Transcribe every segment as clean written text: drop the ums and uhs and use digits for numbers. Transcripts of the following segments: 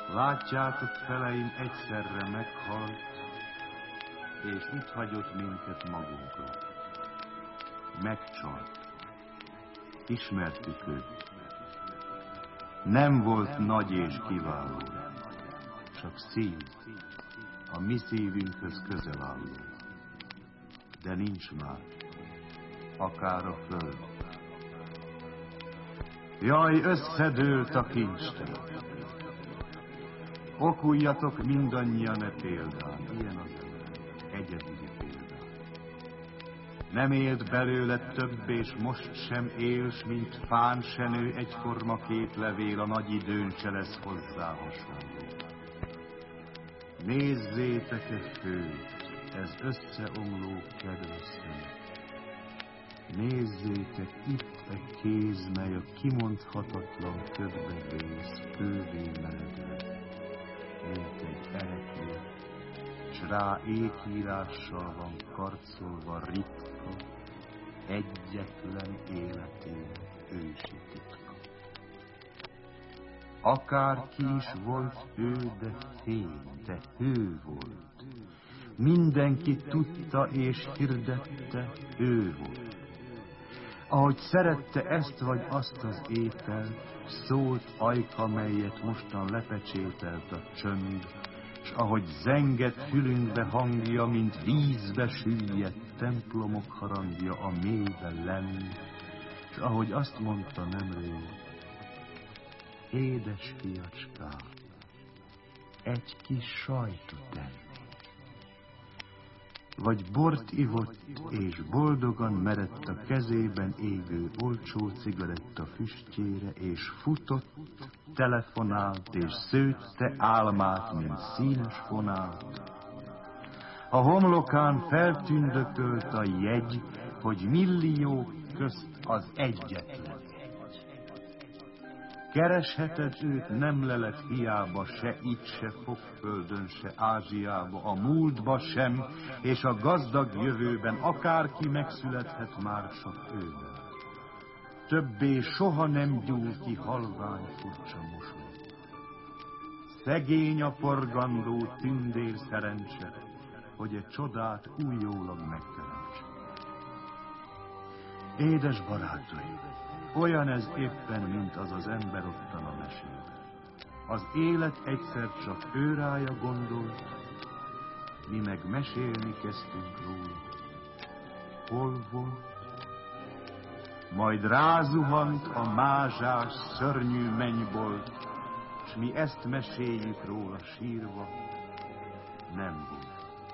Látjátok, feleim egyszerre meghalt, és itt hagyott minket magunkra. Megcsalt. Ismertük őt. Nem volt nagy és kiváló, csak szív, a mi szívünkhöz közel álló. De nincs már, akár a föld. Jaj, összedőlt a kincstár. Okuljatok mindannyian e példán, ilyen az egyedüli példán. Nem élt belőle több, és most sem él, s mint fán se nő egyforma két levél, a nagy időn se lesz hozzá hasonló. Nézzétek-e főt, ez összeomló kedves szem. Nézzétek itt egy kéz, mely a kimondhatatlan ködbe vész, kővé meredve, mint egy erekő, s rá ékírással van karcolva ritka, egyetlen életén ősi titka. Akárki is volt ő, de fény, de hő volt. Mindenki tudta és hirdette, ő volt. Ahogy szerette ezt vagy azt az ételt, szólt ajka, melyet mostan lepecsételt a csönd, s ahogy zengett fülünkbe hangja, mint vízbe süllyedt templomok harangja a mélybe lenn, s ahogy azt mondta nemrég, édes fiacskám, egy kis sajtot enni. Vagy bort ivott, és boldogan merett a kezében égő olcsó cigaretta füstjére, és futott, telefonált, és szőtte álmát, mint színes fonát. A homlokán feltündökölt a jegy, hogy milliók közt az egyetlen. Keresheted őt, nem lelet hiába, se itt, se Fokföldön, se Ázsiába, a múltba sem, és a gazdag jövőben akárki megszülethet már csak őben. Többé soha nem gyúl ki halvány furcsa mosoly. Szegény a forgandó tündér szerencse, hogy egy csodát újólag megteremtse. Édes barátaim, olyan ez éppen, mint az az ember ottan a mesében. Az élet egyszer csak őrája gondolt, mi meg mesélni kezdtünk róla. Hol volt? Majd rázuhant a mázsás, szörnyű mennybolt, s mi ezt meséljük róla sírva, nem volt.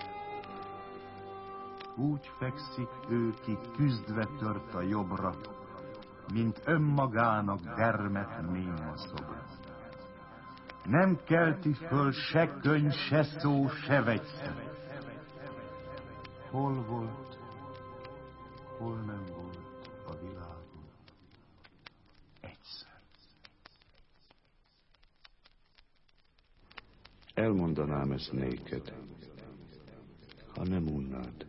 Úgy fekszik ő, ki küzdve tört a jobbra, mint önmagának dermet néma szobra. Nem kelti föl se könyv, se szó, se vegyszer. Hol volt, hol nem volt a világon egyszer. Elmondanám ezt néked, ha nem unnád.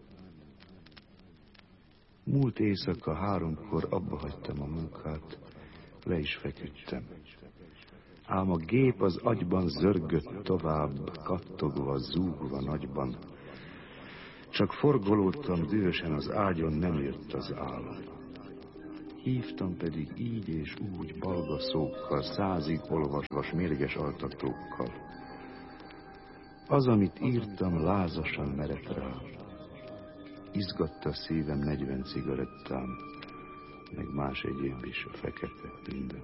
Múlt éjszaka 3-kor abba hagytam a munkát, le is feküdtem. Ám a gép az agyban zörgött tovább, kattogva, zúgva nagyban. Csak forgolódtam dühösen az ágyon, nem jött az álom. Hívtam pedig így és úgy balga szókkal, 100-ig olvasvas mérges altatókkal. Az, amit írtam, lázasan merett rá. Izgatta a szívem 40 cigarettám, meg más egyéb is, a fekete, minden.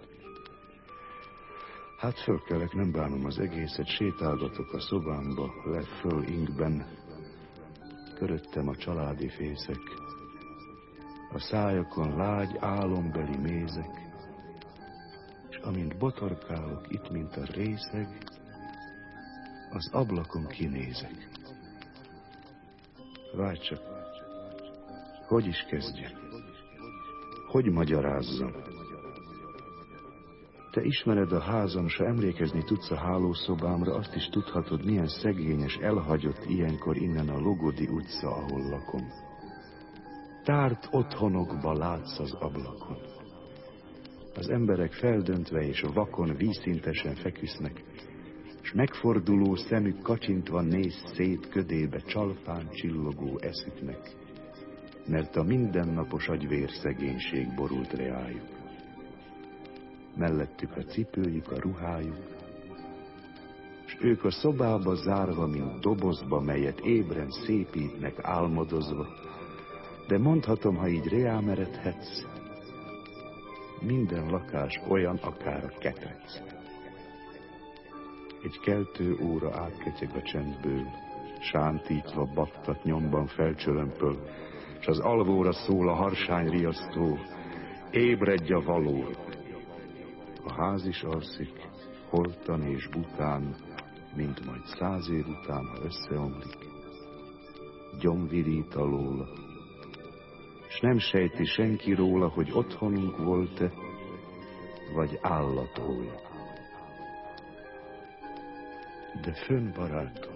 Hát fölkelek, nem bánom az egészet, sétálgatok a szobámba, le-föl inkben. Köröttem a családi fészek, a szájakon lágy álombeli mézek, és amint botorkálok itt, mint a részeg, az ablakon kinézek. Várj csak, hogy is kezdjem? Hogy magyarázzam? Te ismered a házam, s ha emlékezni tudsz a hálószobámra, azt is tudhatod, milyen szegényes, elhagyott ilyenkor innen a Logodi utca, ahol lakom. Tárt otthonokba látsz az ablakon. Az emberek feldöntve és vakon vízszintesen feküsznek, s megforduló szemük kacsintva néz szét ködébe csalpán csillogó eszüknek, mert a mindennapos agyvér szegénység borult reájuk. Mellettük a cipőjük, a ruhájuk, s ők a szobába zárva, mint dobozba, melyet ébren szépítnek álmodozva, de mondhatom, ha így reámeredhetsz, minden lakás olyan, akár a ketrec. Egy keltő óra átketyeg a csendből, sántítva baktat nyomban felcsörömpöl, s az alvóra szól a harsány riasztó, ébredj a való. A ház is alszik, holtan és bután, mint majd 100 év után, ha összeomlik. Gyomvirít alóla, s nem sejti senki róla, hogy otthonunk volt-e, vagy állathol. De fönn, barátom,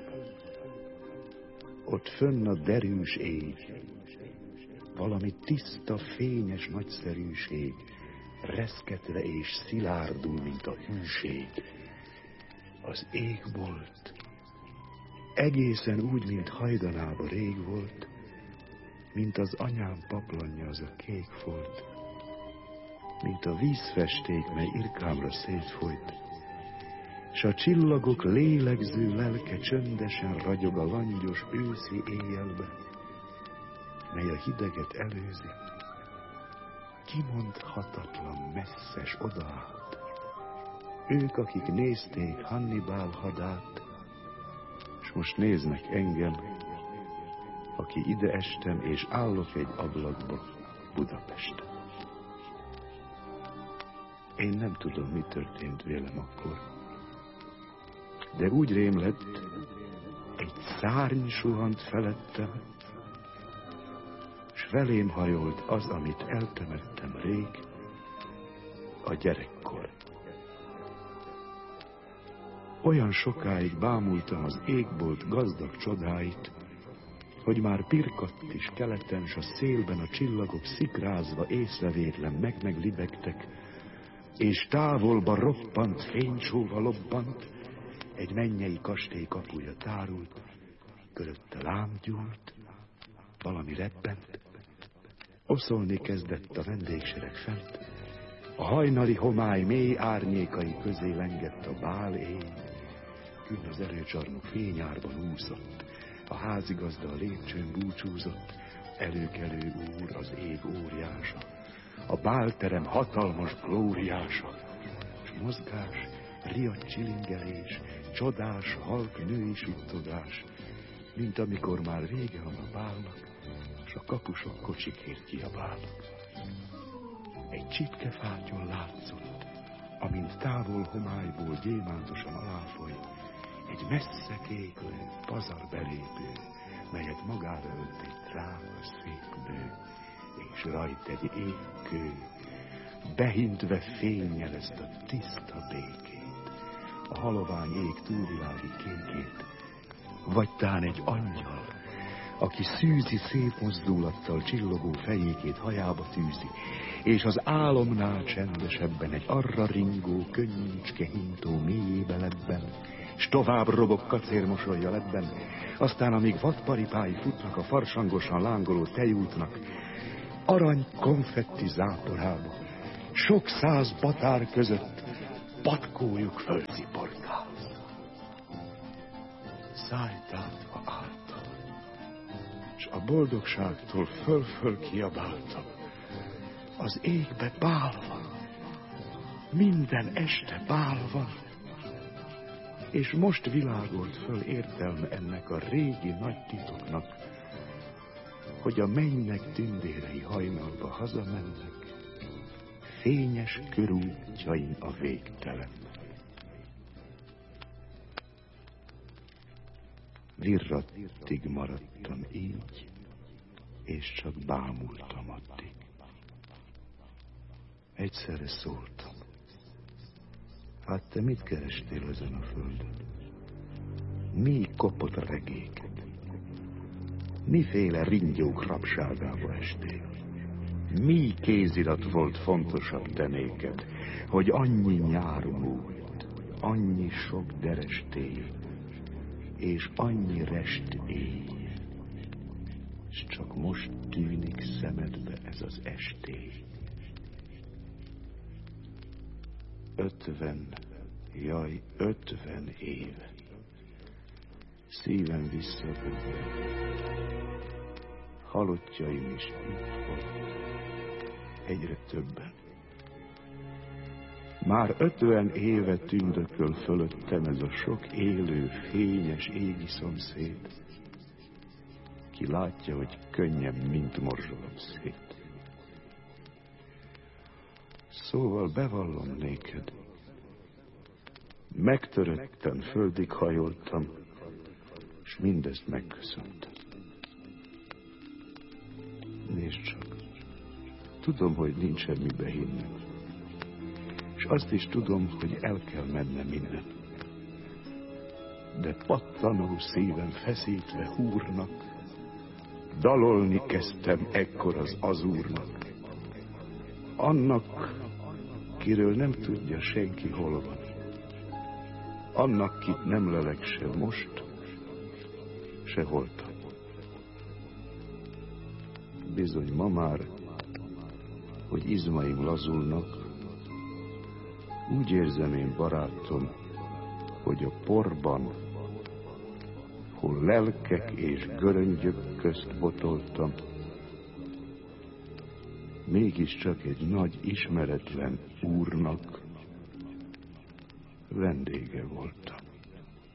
ott fönn a derűs ég, valami tiszta, fényes nagyszerűség, reszketve és szilárdul, mint a hűség. Az égbolt egészen úgy, mint hajdanában rég volt, mint az anyám paplanja az a kék folt, mint a vízfesték, mely irkámra szétfolyt, s a csillagok lélegző lelke csöndesen ragyog a langyos őszi éjjelbe, mely a hideget előzi, kimondhatatlan messzes odaállt. Ők, akik nézték Hannibal hadát, s most néznek engem, aki ide estem, és állok egy ablakba Budapesten. Én nem tudom, mi történt vélem akkor, de úgy rém lett, egy szárny suhant felettem, s velém hajolt az, amit eltemettem rég, a gyerekkor. Olyan sokáig bámultam az égbolt gazdag csodáit, hogy már pirkadt is keleten, s a szélben a csillagok szikrázva észrevétlen meglibegtek, és távolba roppant, fénycsóva lobbant, egy mennyei kastély kapuja tárult, körötte láng gyúlt, valami rebbent, oszolni kezdett a vendégsereg fent, a hajnali homály mély árnyékai közé lengett a bál éj, künn az erőcsarnok fényárban úszott, a házigazda a lépcsőn búcsúzott, előkelő úr az ég óriása, a bálterem hatalmas glóriása, s mozgás, riadt csilingelés, csodás, halk női suttogás, mint amikor már vége van a bálnak, s a kapusok kocsikért kiabálnak. Egy csipkefátyon látszott, amint távol homályból gyémántosan aláfoly, egy messze kéklő, pazar belépő, melyet magára ölt egy drága szép nő, és rajt egy égkő, behintve fénnyel ezt a tiszta békét, a halovány ég túlvilági kékét, vagy tán egy angyal, aki szűzi szép mozdulattal csillogó fejékét hajába tűzi, és az álomnál csendesebben egy arra ringó, könnyűcske hintó mélyébe lebben, s tovább robog kacérmosolja lebben, aztán amíg vadparipái futnak a farsangosan lángoló tejútnak, arany konfetti záporába, sok száz batár között patkójuk fölciporkál. Szájtátva álltam, s a boldogságtól föl-föl kiabáltam. Az égbe bál van, minden este bál van, és most világolt föl értelme ennek a régi nagy titoknak, hogy a mennynek tündérei hajnalba hazamennek, fényes körútjain a végtelen. Virrattig maradtam így, és csak bámultam addig. Egyszerre szóltam. Hát te mit kerestél ezen a földön? Mi kopott a regéket? Miféle ringyók rabságába estél? Mi kézirat volt fontosabb te néked, hogy annyi nyár múlt? annyi sok derestély, és annyi rest éj, s csak most tűnik szemedbe ez az estély. 50, jaj, 50 éve. Szívem visszadöbbent. Halottjaim is itt volt, egyre többen. Már 50 éve tündököl fölöttem ez a sok élő, fényes égi szomszéd, ki látja, hogy könnyebb, mint morzsolom szét. Szóval bevallom néked, megtöröttem, földig hajoltam, s mindezt megköszöntem. Nézd csak, tudom, hogy nincs semmibe hinnem, és azt is tudom, hogy el kell mennem innen. De pattanó szívem feszítve húrnak, dalolni kezdtem ekkor az Úrnak. Annak, kiről nem tudja senki hol van. Annak, kit nem lelek se most, se holtan. Bizony ma már, hogy izmaim lazulnak, úgy érzem én, barátom, hogy a porban, hol lelkek és göröngyök közt botoltam, mégiscsak egy nagy ismeretlen úrnak vendége voltam.